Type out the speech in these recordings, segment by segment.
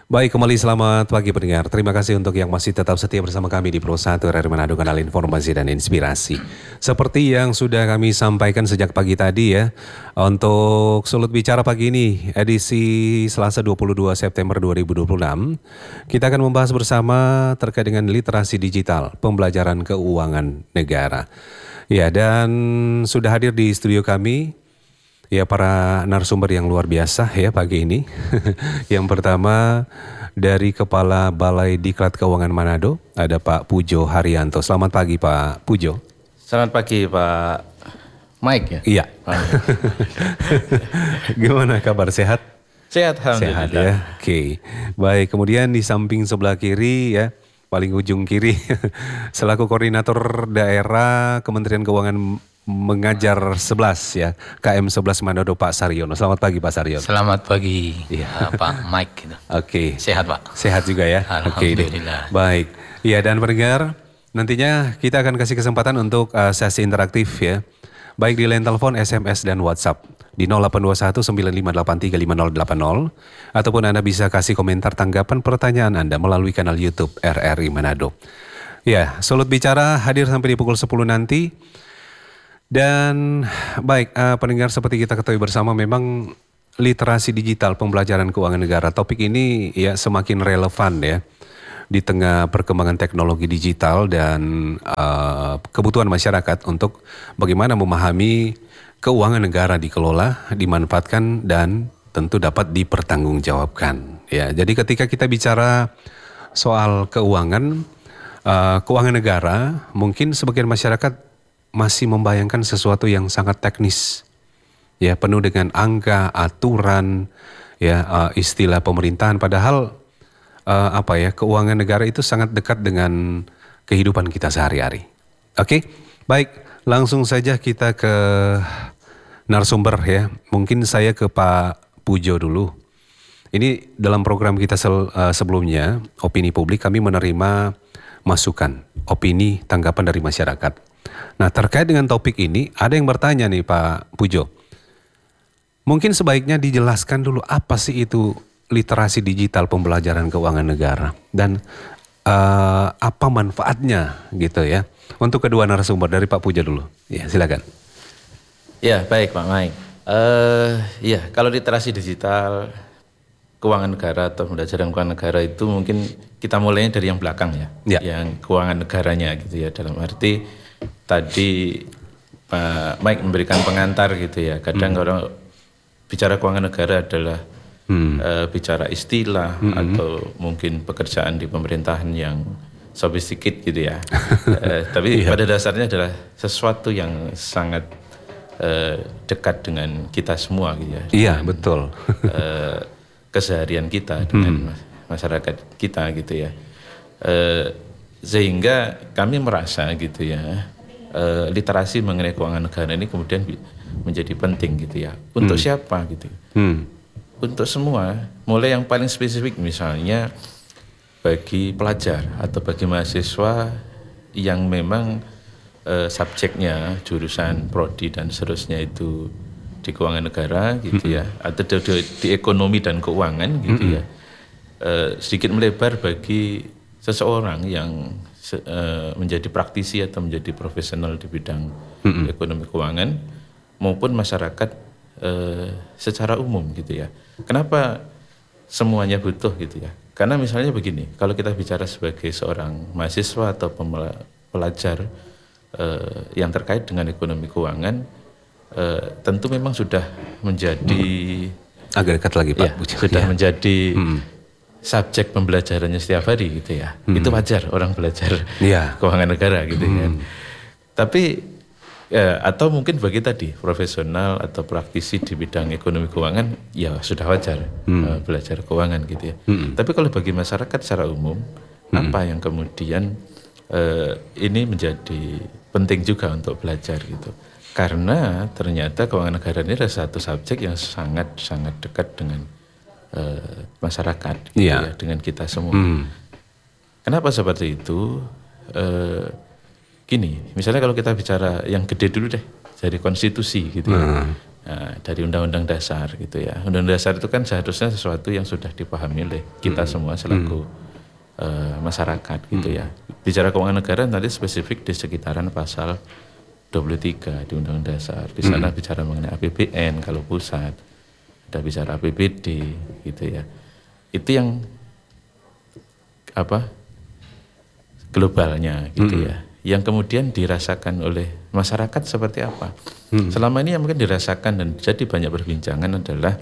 Baik, kembali selamat pagi pendengar. Terima kasih untuk yang masih tetap setia bersama kami di Pro 1 RRI Manado, kanal informasi dan inspirasi. Seperti yang sudah kami sampaikan sejak pagi tadi ya, untuk Sulut Bicara pagi ini, edisi Selasa 22 September 2026, kita akan membahas bersama terkait dengan literasi digital, pembelajaran keuangan negara. Ya, dan sudah hadir di studio kami ya para narasumber yang luar biasa ya pagi ini. Yang pertama dari Kepala Balai Diklat Keuangan Manado, ada Pak Pujo Haryanto. Selamat pagi Pak Pujo. Selamat pagi Pak Mike ya? Iya. Gimana kabar, sehat? Sehat, alhamdulillah. Sehat ya, oke. Baik, kemudian di samping sebelah kiri ya, paling ujung kiri, selaku koordinator daerah Kementerian Keuangan Mengajar 11 ya, KM 11 Manado, Pak Saryono. Selamat pagi Pak Saryono. Selamat pagi Pak Mike. Gitu. Oke. Sehat Pak? Sehat juga ya. Alhamdulillah. Baik. Ya, dan pendengar, nantinya kita akan kasih kesempatan untuk sesi interaktif ya. Baik di line telepon, SMS dan WhatsApp di 0821 9583 5080 ataupun Anda bisa kasih komentar tanggapan pertanyaan Anda melalui kanal YouTube RRI Manado. Ya, Sulut Bicara hadir sampai di pukul 10 nanti. Dan baik, pendengar, seperti kita ketahui bersama, memang literasi digital pembelajaran keuangan negara, topik ini ya semakin relevan ya di tengah perkembangan teknologi digital dan kebutuhan masyarakat untuk bagaimana memahami keuangan negara dikelola, dimanfaatkan dan tentu dapat dipertanggungjawabkan. Ya, jadi ketika kita bicara soal keuangan negara, mungkin sebagian masyarakat masih membayangkan sesuatu yang sangat teknis, ya penuh dengan angka, aturan, ya istilah pemerintahan. Padahal keuangan negara itu sangat dekat dengan kehidupan kita sehari-hari. Oke, baik, langsung saja kita ke narasumber ya. Mungkin saya ke Pak Pujo dulu. Ini dalam program kita sebelumnya, opini publik, kami menerima masukan, opini, tanggapan dari masyarakat. Nah, terkait dengan topik ini, ada yang bertanya nih Pak Pujo. Mungkin sebaiknya dijelaskan dulu apa sih itu literasi digital pembelajaran keuangan negara dan apa manfaatnya gitu ya. Untuk kedua narasumber, dari Pak Pujo dulu. Ya, silakan. Ya, baik Pak Mike. Ya, kalau literasi digital keuangan negara atau pembelajaran keuangan negara itu mungkin kita mulainya dari yang belakang ya. Yang keuangan negaranya gitu ya, dalam arti tadi Pak Mike memberikan pengantar gitu ya. Kadang orang bicara keuangan negara adalah bicara istilah atau mungkin pekerjaan di pemerintahan yang sophisticated gitu ya. Tapi pada dasarnya adalah sesuatu yang sangat dekat dengan kita semua gitu ya. Iya, betul. Keseharian kita dengan masyarakat kita gitu ya. Sehingga kami merasa gitu ya, literasi mengenai keuangan negara ini kemudian menjadi penting gitu ya. Untuk siapa gitu? Untuk semua, mulai yang paling spesifik misalnya bagi pelajar atau bagi mahasiswa yang memang subjeknya jurusan prodi dan seterusnya itu di keuangan negara gitu ya, atau di ekonomi dan keuangan gitu ya. Sedikit melebar bagi seseorang yang menjadi praktisi atau menjadi profesional di bidang ekonomi keuangan maupun masyarakat secara umum gitu ya. Kenapa semuanya butuh gitu ya? Karena misalnya begini, kalau kita bicara sebagai seorang mahasiswa atau pelajar yang terkait dengan ekonomi keuangan, tentu memang sudah menjadi agak dekat lagi Pak. Ya, sudah menjadi subjek pembelajarannya setiap hari gitu ya. Itu wajar orang belajar keuangan negara gitu kan. Tapi atau mungkin bagi tadi profesional atau praktisi di bidang ekonomi keuangan ya sudah wajar belajar keuangan gitu ya. Tapi kalau bagi masyarakat secara umum, apa yang kemudian ini menjadi penting juga untuk belajar gitu. Karena ternyata keuangan negara ini adalah satu subjek yang sangat dekat dengan masyarakat gitu ya, dengan kita semua. Kenapa seperti itu? Gini, misalnya kalau kita bicara yang gede dulu deh, dari konstitusi gitu ya. Nah, dari Undang-Undang Dasar gitu ya. Undang-Undang Dasar itu kan seharusnya sesuatu yang sudah dipahami oleh kita semua selaku masyarakat gitu ya. Bicara keuangan negara nanti spesifik di sekitaran pasal 23 di Undang-Undang Dasar. Di sana bicara mengenai APBN kalau pusat, ada bicara APBD gitu ya. Itu yang globalnya gitu ya. Yang kemudian dirasakan oleh masyarakat seperti apa? Selama ini yang mungkin dirasakan dan jadi banyak perbincangan adalah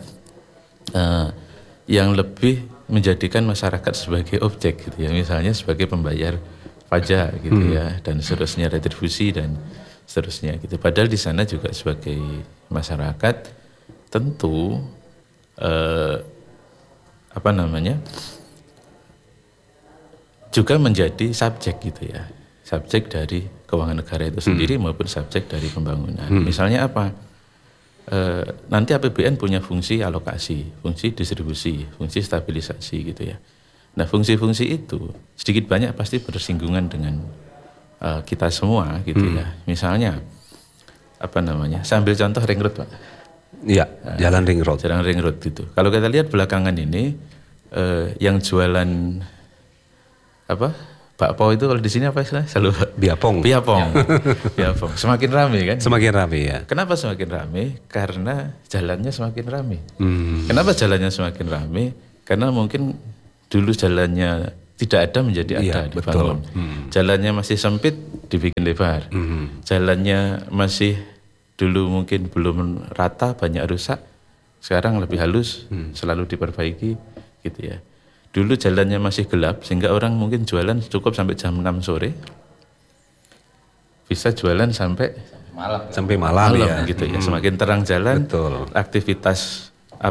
yang lebih menjadikan masyarakat sebagai objek gitu ya, misalnya sebagai pembayar pajak gitu ya, dan seterusnya, retribusi dan seterusnya gitu. Padahal di sana juga sebagai masyarakat tentu juga menjadi subjek gitu ya, subjek dari keuangan negara itu sendiri maupun subjek dari pembangunan. Misalnya apa? Nanti APBN punya fungsi alokasi, fungsi distribusi, fungsi stabilisasi gitu ya. Nah fungsi-fungsi itu sedikit banyak pasti bersinggungan dengan kita semua gitu ya. Misalnya saya ambil contoh ring road Pak. Iya, jalan ring road. Jalan ring road gitu. Kalau kita lihat belakangan ini yang jualan bakpao itu kalau di sini apa istilahnya? Selalu Biapong. Biapong. Semakin ramai kan? Semakin ramai ya. Kenapa semakin ramai? Karena jalannya semakin ramai. Kenapa jalannya semakin ramai? Karena mungkin dulu jalannya tidak ada menjadi ada dibangun. Jalannya masih sempit dibikin lebar. Jalannya masih dulu mungkin belum rata, banyak rusak. Sekarang lebih halus, selalu diperbaiki gitu ya. Dulu jalannya masih gelap sehingga orang mungkin jualan cukup sampai jam 6 sore. Bisa jualan sampai malam ya. Gitu ya. Semakin terang jalan, betul. Aktivitas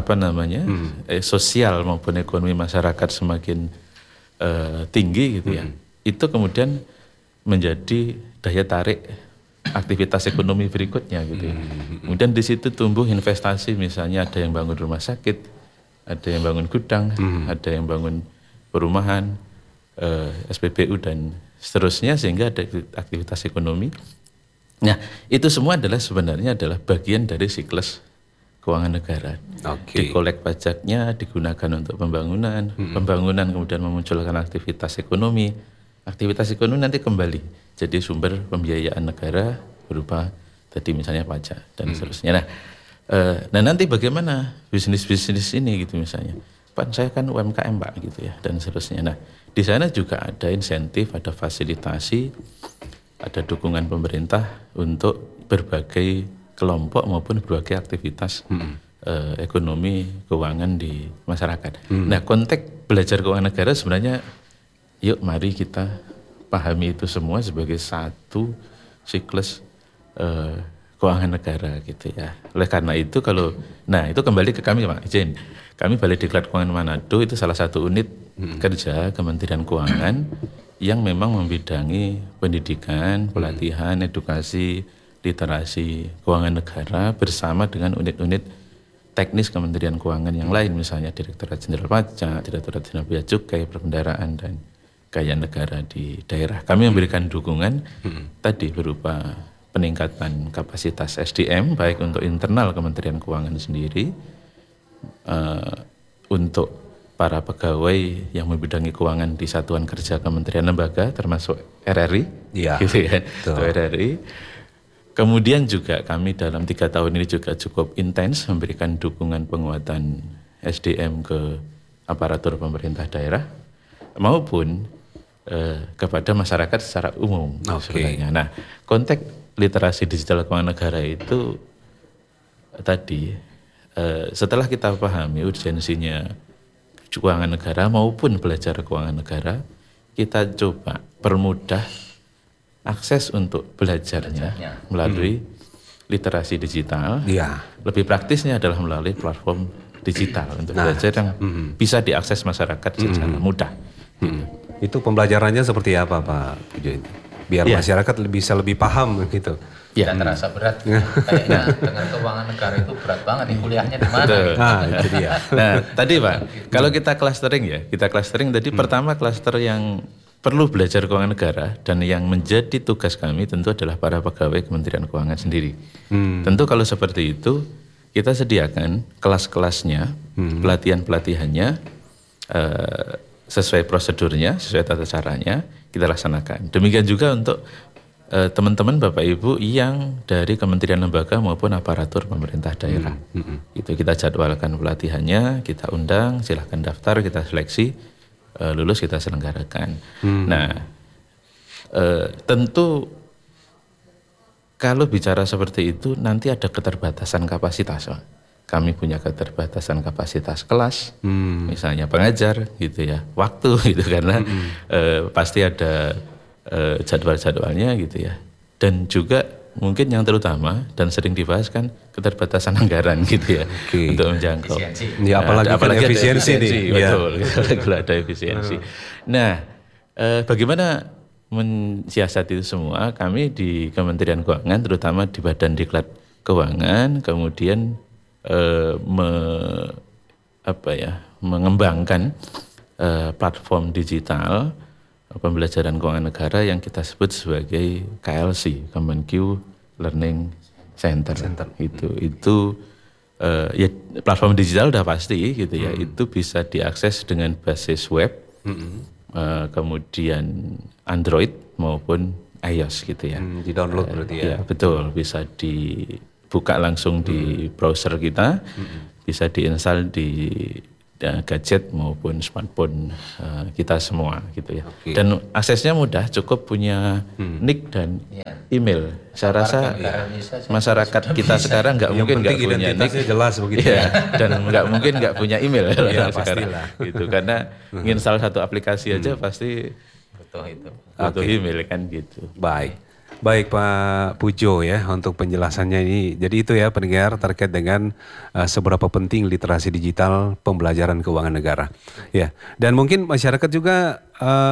sosial maupun ekonomi masyarakat semakin tinggi gitu ya. Itu kemudian menjadi daya tarik aktivitas ekonomi berikutnya gitu ya. Kemudian di situ tumbuh investasi, misalnya ada yang bangun rumah sakit, ada yang bangun gudang, ada yang bangun perumahan, SPBU dan seterusnya, sehingga ada aktivitas ekonomi. Nah, itu semua sebenarnya adalah bagian dari siklus keuangan negara. Dikolek pajaknya, digunakan untuk pembangunan, pembangunan kemudian memunculkan aktivitas ekonomi. Aktivitas ekonomi nanti kembali jadi sumber pembiayaan negara berupa tadi misalnya pajak dan seterusnya. Nah nanti bagaimana bisnis-bisnis ini gitu misalnya. Pak saya kan UMKM Pak gitu ya dan seterusnya. Nah di sana juga ada insentif, ada fasilitasi, ada dukungan pemerintah untuk berbagai kelompok maupun berbagai aktivitas ekonomi keuangan di masyarakat. Nah konteks belajar keuangan negara sebenarnya yuk mari kita pahami itu semua sebagai satu siklus keuangan negara gitu ya. Oleh karena itu itu kembali ke kami Pak izin. Kami Balai Diklat Keuangan Manado itu salah satu unit kerja Kementerian Keuangan yang memang membidangi pendidikan, pelatihan, edukasi, literasi keuangan negara bersama dengan unit-unit teknis Kementerian Keuangan yang lain, misalnya Direktorat Jenderal Pajak, Direktorat Jenderal Bea Cukai, Perbendaharaan dan Kekayaan Negara di daerah. Kami memberikan dukungan tadi berupa peningkatan kapasitas SDM baik untuk internal Kementerian Keuangan sendiri, untuk para pegawai yang membidangi keuangan di satuan kerja kementerian lembaga termasuk RRI, gitu kan, RRI. Kemudian juga kami dalam 3 tahun ini juga cukup intens memberikan dukungan penguatan SDM ke aparatur pemerintah daerah maupun kepada masyarakat secara umum sebenarnya. Nah, konteks literasi digital keuangan negara itu tadi setelah kita pahami urgensinya keuangan negara maupun belajar keuangan negara, kita coba permudah akses untuk belajarnya melalui literasi digital. Lebih praktisnya adalah melalui platform digital untuk belajar yang bisa diakses masyarakat secara mudah. Itu pembelajarannya seperti apa Pak Pujo? Biar masyarakat bisa lebih paham gitu. Dan terasa berat. Kayaknya dengan keuangan negara itu berat banget nih, kuliahnya di mana? Itu dia. Nah, tadi Pak, kalau kita clustering tadi pertama cluster yang perlu belajar keuangan negara dan yang menjadi tugas kami tentu adalah para pegawai Kementerian Keuangan sendiri. Tentu kalau seperti itu kita sediakan kelas-kelasnya, pelatihan-pelatihannya sesuai prosedurnya, sesuai tata caranya kita laksanakan. Demikian juga untuk teman-teman Bapak Ibu yang dari kementerian lembaga maupun aparatur pemerintah daerah. Itu kita jadwalkan pelatihannya, kita undang, silahkan daftar, kita seleksi, lulus kita selenggarakan. Nah, tentu kalau bicara seperti itu nanti ada keterbatasan kapasitas, Pak. Kami punya keterbatasan kapasitas kelas, misalnya pengajar gitu ya, waktu gitu karena pasti ada jadwal-jadwalnya gitu ya. Dan juga mungkin yang terutama dan sering dibahas kan keterbatasan anggaran gitu ya untuk menjangkau. Ya, apalagi efisiensi nih. Betul, kalau ada efisiensi. Nah, bagaimana mensiasati itu semua? Kami di Kementerian Keuangan, terutama di Badan Diklat Keuangan, kemudian mengembangkan platform digital pembelajaran keuangan negara yang kita sebut sebagai KLC, Kemenq Learning Center. Itu ya platform digital udah pasti gitu ya. Itu bisa diakses dengan basis web, kemudian Android maupun iOS gitu ya. Di-download berarti ya. Ya betul, bisa dibuka langsung di browser kita, bisa diinstal di gadget maupun smartphone kita semua gitu ya. Dan aksesnya mudah, cukup punya nick dan email. Saya rasa masyarakat kita sekarang nggak mungkin nggak punya nick, jelas begitu ya. Dan nggak mungkin nggak punya email sekarang. Pastilah. Gitu karena nginstal satu aplikasi aja pasti butuh email kan gitu. Baik Pak Pujo ya untuk penjelasannya ini. Jadi itu ya pendengar terkait dengan seberapa penting literasi digital pembelajaran keuangan negara. Ya, dan mungkin masyarakat juga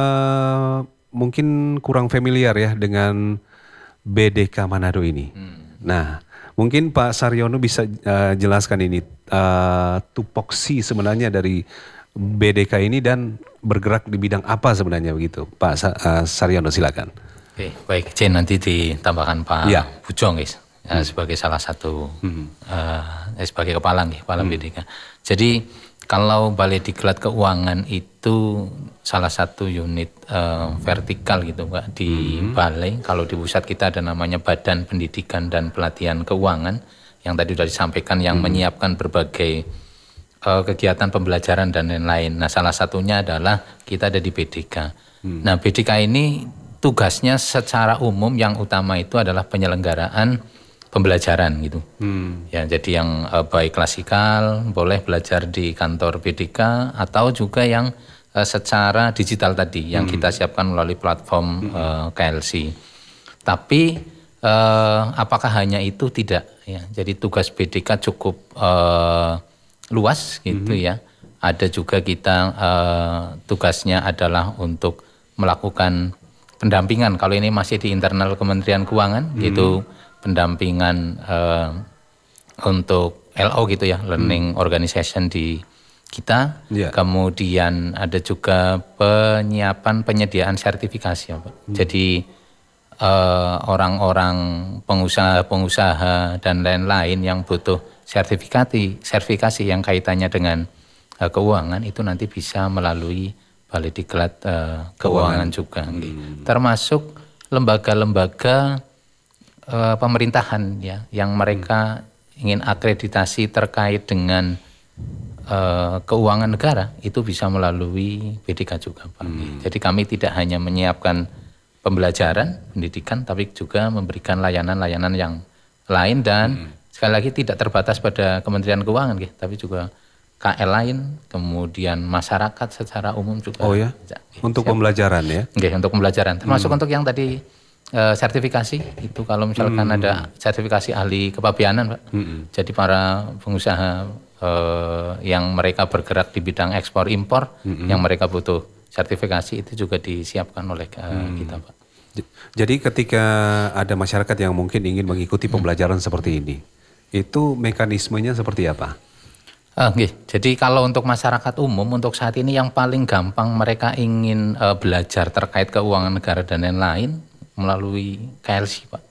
mungkin kurang familiar ya dengan BDK Manado ini. Nah, mungkin Pak Saryono bisa jelaskan ini tupoksi sebenarnya dari BDK ini dan bergerak di bidang apa sebenarnya begitu. Pak Saryono silakan. Oke, baik, izin nanti ditambahkan Pak Pujo guys, sebagai salah satu sebagai kepala BDK. Jadi kalau Balai Diklat Keuangan itu salah satu unit vertikal gitu Pak di Balai. Kalau di pusat kita ada namanya Badan Pendidikan dan Pelatihan Keuangan yang tadi sudah disampaikan yang menyiapkan berbagai kegiatan pembelajaran dan lain-lain. Nah, salah satunya adalah kita ada di BDK. Nah, BDK ini tugasnya secara umum yang utama itu adalah penyelenggaraan pembelajaran gitu. Ya, jadi yang baik klasikal boleh belajar di kantor BDK atau juga yang secara digital tadi yang kita siapkan melalui platform KLC. Tapi apakah hanya itu? Tidak ya. Jadi tugas BDK cukup luas gitu ya. Ada juga kita tugasnya adalah untuk melakukan pendampingan. Kalau ini masih di internal Kementerian Keuangan, yaitu pendampingan untuk LO gitu ya, learning organization di kita. Kemudian ada juga penyediaan sertifikasi ya, Pak. Jadi orang-orang pengusaha dan lain-lain yang butuh sertifikasi yang kaitannya dengan keuangan itu nanti bisa melalui Balai Diklat Keuangan juga, termasuk lembaga-lembaga pemerintahan ya, yang mereka ingin akreditasi terkait dengan keuangan negara itu bisa melalui BDK juga Pak. Jadi kami tidak hanya menyiapkan pembelajaran pendidikan, tapi juga memberikan layanan-layanan yang lain dan sekali lagi tidak terbatas pada Kementerian Keuangan, tapi juga KL lain, kemudian masyarakat secara umum juga. Oh ya, untuk pembelajaran ya? Oke, untuk pembelajaran. Termasuk untuk yang tadi sertifikasi, itu kalau misalkan ada sertifikasi ahli kepabeanan Pak. Jadi para pengusaha yang mereka bergerak di bidang ekspor impor, yang mereka butuh sertifikasi itu juga disiapkan oleh kita Pak. Jadi ketika ada masyarakat yang mungkin ingin mengikuti pembelajaran seperti ini, itu mekanismenya seperti apa? Jadi kalau untuk masyarakat umum untuk saat ini yang paling gampang mereka ingin belajar terkait keuangan negara dan lain-lain melalui KLC Pak.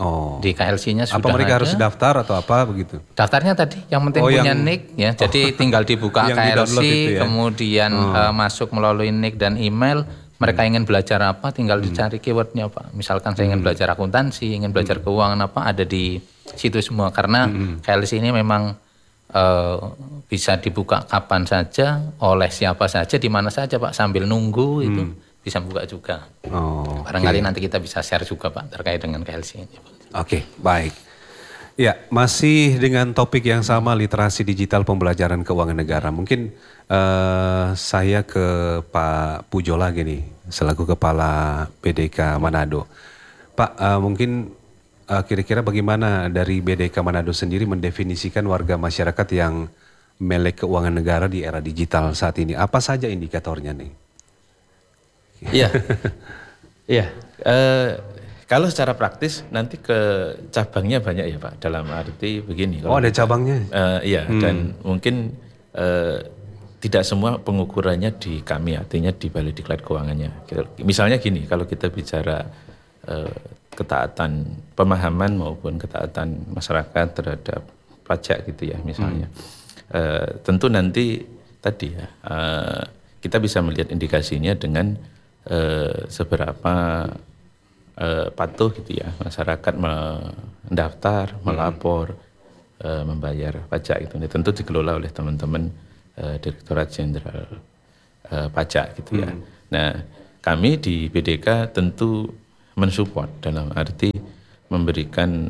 Di KLC-nya sudah apa mereka ada. harus daftar atau apa begitu? Daftarnya tadi yang penting punya nick ya. Jadi tinggal dibuka KLC, ya? kemudian masuk melalui nick dan email. Mereka ingin belajar apa, tinggal dicari keywordnya Pak. Misalkan saya ingin belajar akuntansi, ingin belajar keuangan apa, ada di situ semua. Karena KLC ini memang bisa dibuka kapan saja, oleh siapa saja, di mana saja Pak. Sambil nunggu itu bisa buka juga. Barangkali nanti kita bisa share juga Pak terkait dengan KLC ini. Oke, baik. Ya, masih dengan topik yang sama, literasi digital pembelajaran keuangan negara. Mungkin saya ke Pak Pujo lagi nih, selaku Kepala BDK Manado. Pak, mungkin kira-kira bagaimana dari BDK Manado sendiri mendefinisikan warga masyarakat yang melek keuangan negara di era digital saat ini? Apa saja indikatornya nih? Iya, iya. Kalau secara praktis nanti ke cabangnya banyak ya Pak. Dalam arti begini. Ada cabangnya? Iya, dan mungkin tidak semua pengukurannya di kami, artinya di Balai Diklat Keuangannya. Misalnya gini, kalau kita bicara ketaatan pemahaman maupun ketaatan masyarakat terhadap pajak gitu ya misalnya. Tentu nanti tadi ya, kita bisa melihat indikasinya dengan seberapa patuh gitu ya masyarakat mendaftar, melapor, membayar pajak itu. Tentu dikelola oleh teman-teman Direktorat Jenderal Pajak gitu ya. Nah, kami di BDK tentu mensupport dalam arti memberikan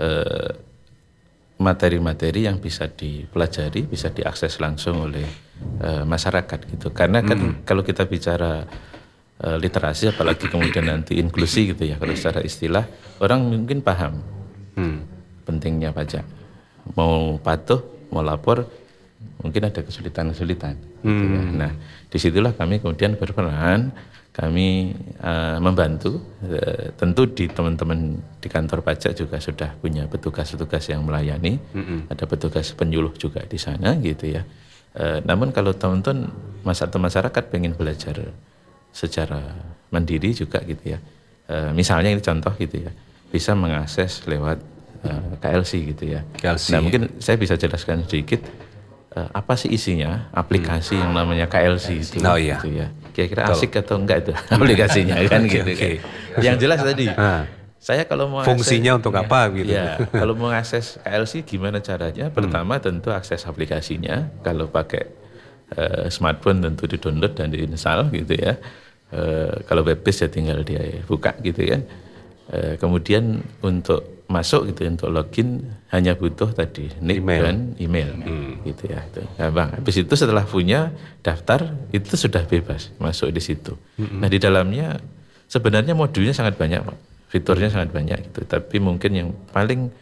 materi-materi yang bisa dipelajari, bisa diakses langsung oleh masyarakat gitu. Karena kan kalau kita bicara literasi, apalagi kemudian nanti inklusi gitu ya, kalau secara istilah orang mungkin paham pentingnya pajak, mau patuh, mau lapor, mungkin ada kesulitan-kesulitan. Gitu ya. Nah, disitulah kami kemudian berperan, kami membantu. Tentu di teman-teman di kantor pajak juga sudah punya petugas-petugas yang melayani, ada petugas penyuluh juga di sana gitu ya. Namun kalau teman-teman masyarakat pengen belajar secara mandiri juga gitu ya. Misalnya ini contoh gitu ya, bisa mengakses lewat KLC gitu ya. KLC. Nah mungkin saya bisa jelaskan sedikit apa sih isinya aplikasi yang namanya KLC itu. Oh iya. Gitu ya. Kira-kira asik atau enggak itu aplikasinya kan gitu. Okay. Yang jelas tadi, saya kalau mau fungsinya untuk apa gitu. Ya, kalau mau akses KLC gimana caranya? Pertama tentu akses aplikasinya. Kalau pakai smartphone tentu di-download dan di-install gitu ya. Kalau web-based ya tinggal dia buka gitu kan. Kemudian untuk masuk gitu, untuk login hanya butuh tadi nick dan email gitu ya. Nah, Bang, habis itu setelah punya daftar itu sudah bebas masuk di situ. Nah di dalamnya sebenarnya modulnya sangat banyak Pak, fiturnya sangat banyak gitu. Tapi mungkin yang paling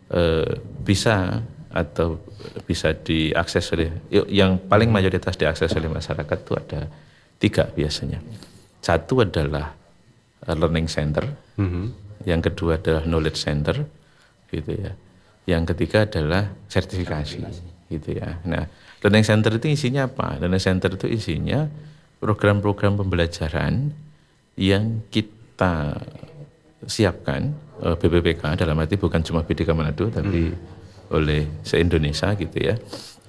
bisa atau bisa diakses oleh, yang paling mayoritas diakses oleh masyarakat itu ada 3 biasanya. Satu adalah learning center, yang kedua adalah knowledge center, gitu ya. Yang ketiga adalah sertifikasi, gitu ya. Nah, learning center itu isinya apa? Learning center itu isinya program-program pembelajaran yang kita siapkan BPPK, dalam arti bukan cuma BDK Manado, tapi oleh se-Indonesia gitu ya.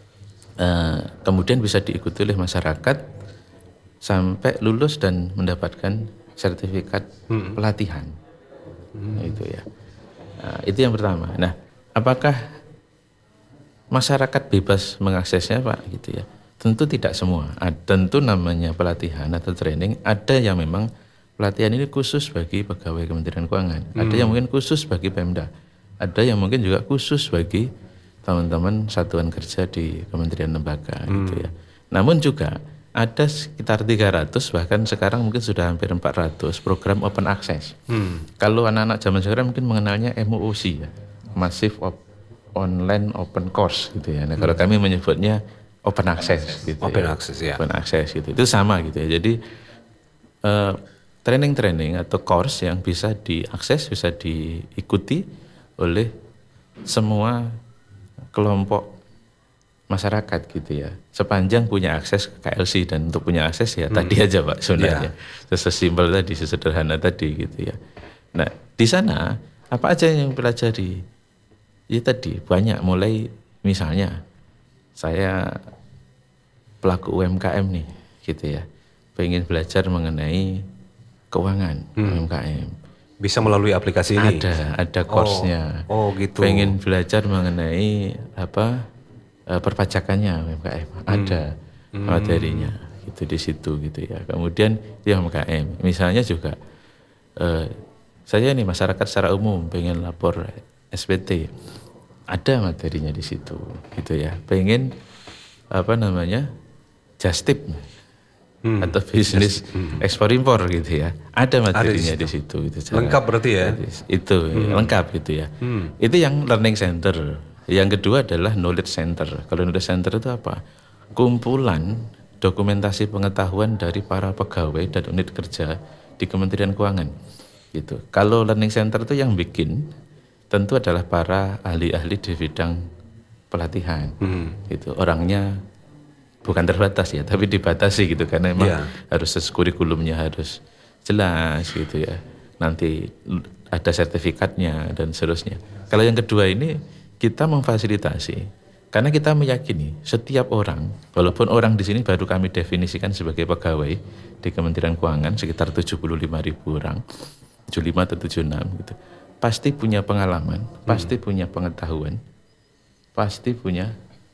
Kemudian bisa diikuti oleh masyarakat sampai lulus dan mendapatkan sertifikat pelatihan. Itu ya. Nah, itu yang pertama. Nah, apakah masyarakat bebas mengaksesnya Pak gitu ya? Tentu tidak semua. Tentu namanya pelatihan atau training, ada yang memang pelatihan ini khusus bagi pegawai Kementerian Keuangan, ada yang mungkin khusus bagi Pemda, ada yang mungkin juga khusus bagi teman-teman satuan kerja di kementerian lembaga gitu ya. Namun juga ada sekitar 300, bahkan sekarang mungkin sudah hampir 400 program open access. Kalau anak-anak zaman sekarang mungkin mengenalnya MOOC ya, Massive Online Open Course gitu ya. Nah, kalau kami menyebutnya open access gitu. Open access ya. Open access gitu. Itu sama gitu ya. Jadi training-training atau course yang bisa diakses, bisa diikuti oleh semua kelompok masyarakat gitu ya, sepanjang punya akses ke KLC. Dan untuk punya akses ya tadi aja Pak sebenarnya, sesimpel tadi, sesederhana tadi gitu ya. Nah di sana Apa aja yang pelajari? Ya tadi banyak, mulai misalnya saya pelaku UMKM nih gitu ya, pengen belajar mengenai keuangan UMKM. Bisa melalui aplikasi ini? Ada course-nya. Oh gitu. Pengen belajar mengenai perpajakannya UMKM, ada materinya gitu di situ gitu ya. Kemudian ya UMKM, misalnya juga saya nih masyarakat secara umum pengen lapor SPT, ada materinya di situ gitu ya. Pengen just tip atau bisnis ekspor impor gitu ya, ada materinya di situ gitu. Lengkap berarti ya? Itu lengkap gitu ya. Itu yang learning center. Yang kedua adalah knowledge center. Kalau knowledge center itu apa? Kumpulan dokumentasi pengetahuan dari para pegawai dan unit kerja di Kementerian Keuangan gitu. Kalau learning center itu yang bikin tentu adalah para ahli-ahli di bidang pelatihan gitu. Orangnya bukan terbatas ya, tapi dibatasi gitu, karena memang harus kurikulumnya harus jelas gitu ya. Nanti ada sertifikatnya dan seterusnya. Kalau yang kedua ini kita memfasilitasi, karena kita meyakini setiap orang, walaupun orang di sini baru kami definisikan sebagai pegawai di Kementerian Keuangan sekitar 75.000 orang, 75 atau 76 gitu. Pasti punya pengalaman, pasti punya pengetahuan, pasti punya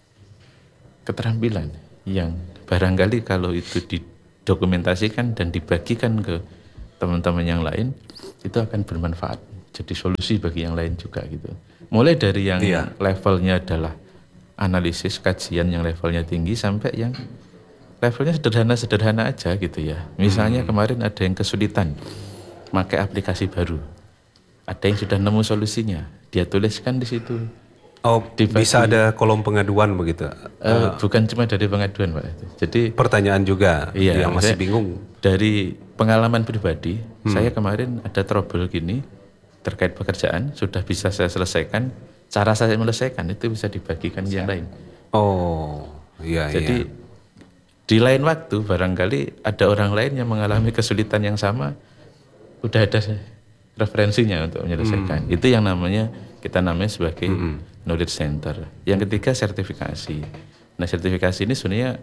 keterampilan yang barangkali kalau itu didokumentasikan dan dibagikan ke teman-teman yang lain, itu akan bermanfaat, jadi solusi bagi yang lain juga gitu. Mulai dari yang levelnya adalah analisis, kajian yang levelnya tinggi, sampai yang levelnya sederhana-sederhana aja gitu ya. Misalnya kemarin ada yang kesulitan pakai aplikasi baru, ada yang sudah nemu solusinya, dia tuliskan di situ. Oh, bisa ada kolom pengaduan begitu? Bukan cuma dari pengaduan Pak. Jadi pertanyaan juga yang masih bingung. Dari pengalaman pribadi, saya kemarin ada trouble gini terkait pekerjaan, sudah bisa saya selesaikan. Cara saya menyelesaikan itu bisa dibagikan yang lain. Oh, iya. Jadi di lain waktu barangkali ada orang lain yang mengalami kesulitan yang sama, udah ada referensinya untuk menyelesaikan. Itu yang kita namanya sebagai knowledge center. Yang ketiga sertifikasi. Nah, sertifikasi ini sebenarnya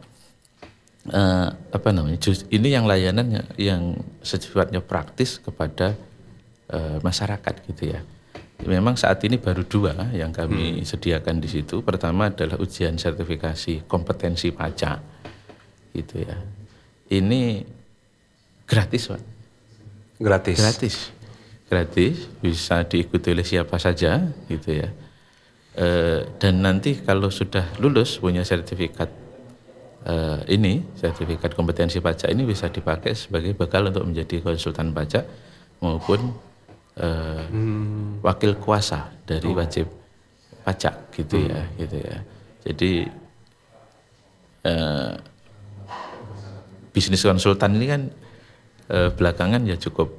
ini yang layanan yang sifatnya praktis kepada masyarakat gitu ya. Memang saat ini baru 2 yang kami sediakan di situ. Pertama adalah ujian sertifikasi kompetensi pajak gitu ya. Ini gratis Pak. Gratis, bisa diikuti oleh siapa saja gitu ya. Dan nanti kalau sudah lulus punya sertifikat sertifikat kompetensi pajak ini bisa dipakai sebagai bekal untuk menjadi konsultan pajak maupun wakil kuasa dari wajib pajak gitu ya. Jadi bisnis konsultan ini kan belakangan ya cukup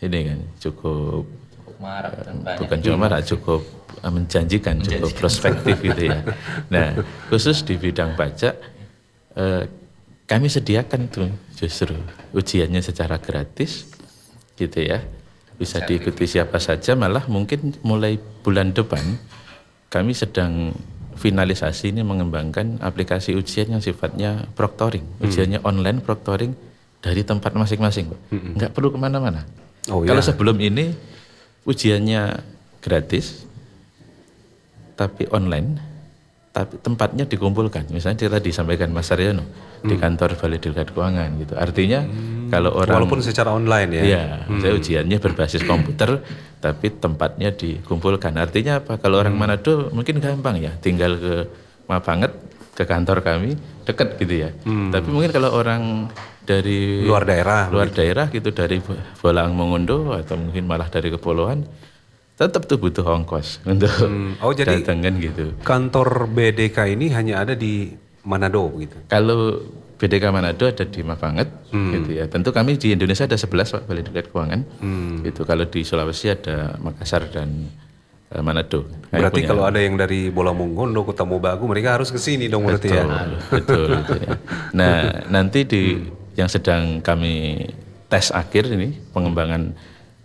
bukan cuma marak, cukup menjanjikan, cukup prospektif gitu ya. Nah, khusus di bidang pajak kami sediakan tuh justru ujiannya secara gratis gitu ya. Bisa diikuti siapa saja, malah mungkin mulai bulan depan kami sedang finalisasi ini mengembangkan aplikasi ujian yang sifatnya proctoring. Ujiannya online proctoring dari tempat masing-masing, nggak perlu kemana-mana. Kalau sebelum ini ujiannya gratis, tapi online, tapi tempatnya dikumpulkan. Misalnya tadi disampaikan Mas Saryono di kantor Balai Diklat Keuangan gitu. Artinya kalau orang walaupun secara online ya. Iya, saya ujiannya berbasis komputer, tapi tempatnya dikumpulkan. Artinya apa? Kalau orang Manado mungkin gampang ya, tinggal ke Mabanget, ke kantor kami dekat gitu ya. Tapi mungkin kalau orang dari luar daerah gitu, dari Bolang Mongondo atau mungkin malah dari kepulauan, tetap tuh butuh ongkos untuk jadi datang kan gitu. Kantor BDK ini hanya ada di Manado gitu. Kalau BDK Manado ada di Mabanget gitu ya. Tentu kami di Indonesia ada 11 Pak Balai Diklat Keuangan. Gitu. Kalau di Sulawesi ada Makassar dan Manado. Berarti kalau ada yang dari Bolang Mongondo, Kota Mobagu, mereka harus ke sini dong berarti ya. Betul gitu ya. Nah, nanti yang sedang kami tes akhir ini pengembangan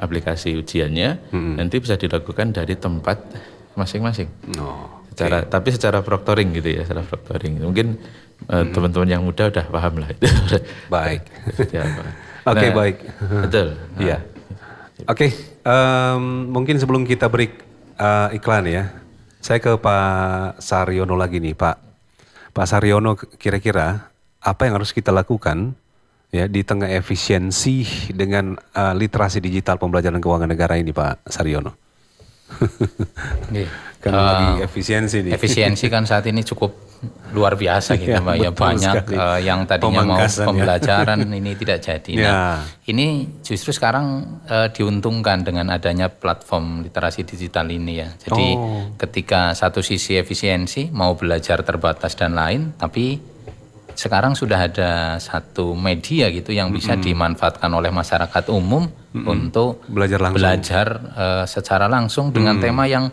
aplikasi ujiannya nanti bisa dilakukan dari tempat masing-masing. Tapi secara proctoring gitu ya, secara proctoring. Mungkin teman-teman yang muda udah paham lah itu. Baik. Oke, baik. Betul. Iya. Oke, mungkin sebelum kita break iklan ya, saya ke Pak Saryono lagi nih, Pak Saryono, kira-kira apa yang harus kita lakukan ya di tengah efisiensi dengan literasi digital pembelajaran keuangan negara ini, Pak Saryono? Kan lagi efisiensi nih. Efisiensi kan saat ini cukup luar biasa gitu Pak. Ya banyak yang tadinya mau pembelajaran ini tidak jadi. Nah, ini justru sekarang diuntungkan dengan adanya platform literasi digital ini ya. Jadi ketika satu sisi efisiensi mau belajar terbatas dan lain, tapi sekarang sudah ada satu media gitu yang bisa dimanfaatkan oleh masyarakat umum untuk belajar secara langsung dengan tema yang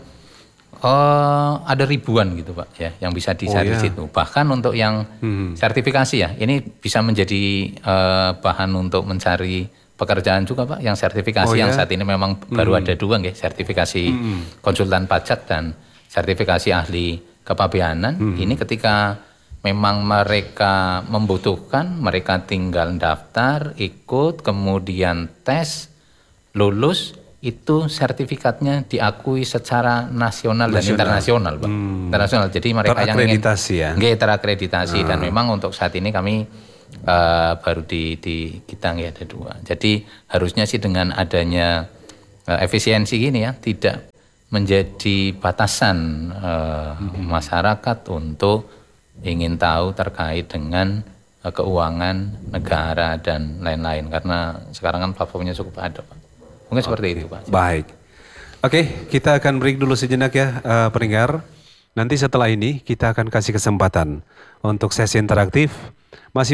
ada ribuan gitu Pak ya yang bisa dicari di situ. Bahkan untuk yang sertifikasi ya, ini bisa menjadi bahan untuk mencari pekerjaan juga Pak. Yang sertifikasi yang saat ini memang baru ada dua nggih, sertifikasi konsultan pajak dan sertifikasi ahli kepabeanan. Ini ketika memang mereka membutuhkan, mereka tinggal daftar, ikut, kemudian tes, lulus, itu sertifikatnya diakui secara nasional dan internasional, Pak. Internasional. Jadi mereka yang ingin terakreditasi dan memang untuk saat ini kami baru di kita ada dua. Jadi harusnya sih dengan adanya efisiensi gini ya, tidak menjadi batasan masyarakat untuk ingin tahu terkait dengan keuangan negara dan lain-lain, karena sekarang kan platformnya cukup ada Pak. Mungkin seperti itu Pak. Baik. Oke, kita akan break dulu sejenak ya pendengar. Nanti setelah ini kita akan kasih kesempatan untuk sesi interaktif. Masih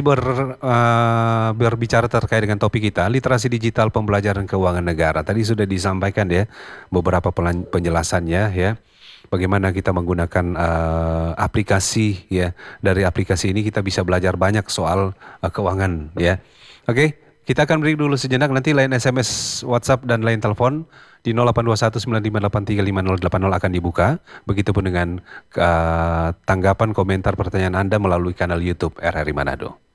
berbicara terkait dengan topik kita, literasi digital pembelajaran keuangan negara. Tadi sudah disampaikan ya beberapa penjelasannya ya. Bagaimana kita menggunakan aplikasi ya. Dari aplikasi ini kita bisa belajar banyak soal keuangan ya. Oke, kita akan break dulu sejenak. Nanti line SMS, WhatsApp dan line telepon di 082195835080 akan dibuka. Begitupun dengan tanggapan, komentar, pertanyaan Anda melalui kanal YouTube RRI Manado.